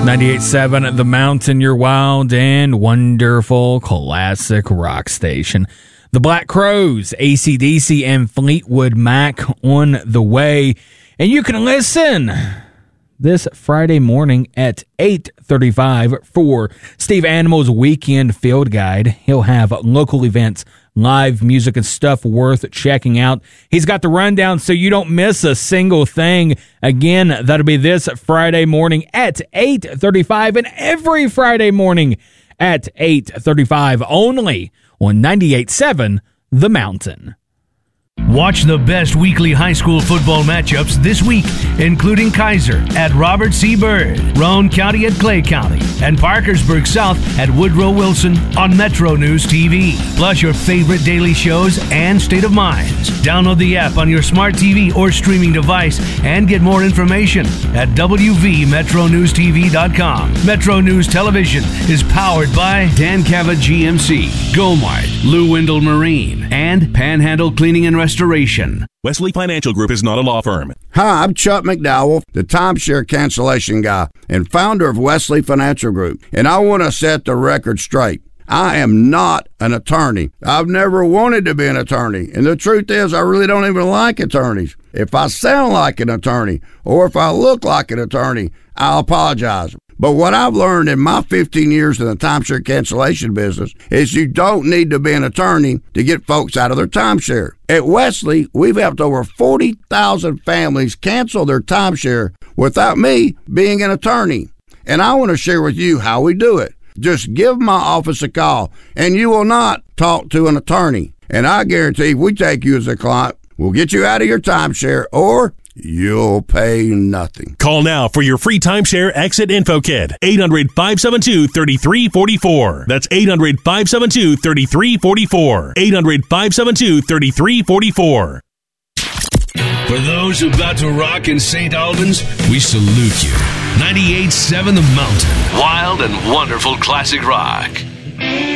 98.7 The Mountain, your wild and wonderful classic rock station. The Black Crowes, AC/DC, and Fleetwood Mac on the way. And you can listen this Friday morning at 8:35 for Steve Animal's Weekend Field Guide. He'll have local events, live music, and stuff worth checking out. He's got the rundown so you don't miss a single thing. Again, that'll be this Friday morning at 8:35 and every Friday morning at 8:35 only on 98.7 The Mountain. Watch the best weekly high school football matchups this week, including Kaiser at Robert C. Byrd, Roane County at Clay County, and Parkersburg South at Woodrow Wilson on Metro News TV. Plus your favorite daily shows and State of Minds. Download the app on your smart TV or streaming device and get more information at wvmetronewstv.com. Metro News Television is powered by Dan Cavett GMC, Gomart, Lou Wendell Marine, and Panhandle Cleaning and Restoration. Wesley Financial Group is not a law firm. Hi, I'm Chuck McDowell, the timeshare cancellation guy and founder of Wesley Financial Group, and I want to set the record straight. I am not an attorney. I've never wanted to be an attorney, and the truth is I really don't even like attorneys. If I sound like an attorney or if I look like an attorney, I'll apologize. But what I've learned in my 15 years in the timeshare cancellation business is you don't need to be an attorney to get folks out of their timeshare. At Wesley, we've helped over 40,000 families cancel their timeshare without me being an attorney. And I want to share with you how we do it. Just give my office a call, and you will not talk to an attorney. And I guarantee if we take you as a client, we'll get you out of your timeshare, or you'll pay nothing. Call now for your free timeshare exit info kit. 800-572-3344. That's 800-572-3344. 800-572-3344. For those about to rock in St. Albans, we salute you. 98.7 The Mountain. Wild and wonderful classic rock.